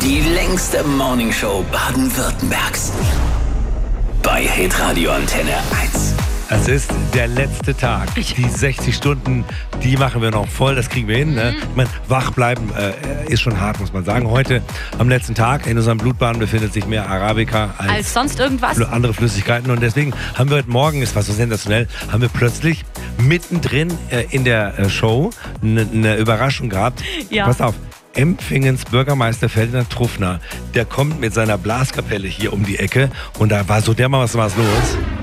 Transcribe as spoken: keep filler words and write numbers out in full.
Die längste Morningshow Baden-Württembergs. Bei Hitradio Antenne eins. Es ist der letzte Tag. Die sechzig Stunden, die machen wir noch voll. Das kriegen wir hin. Ne? Ich meine, wach bleiben äh, ist schon hart, muss man sagen. Heute am letzten Tag in unserem Blutbahn befindet sich mehr Arabica als, als sonst irgendwas. andere Flüssigkeiten. Und deswegen haben wir heute Morgen, es war so sensationell, haben wir plötzlich mittendrin äh, in der äh, Show eine ne Überraschung gehabt. Ja. Pass auf. Empfingens Bürgermeister Ferdinand Truffner, der kommt mit seiner Blaskapelle hier um die Ecke und da war so dermaßen was los.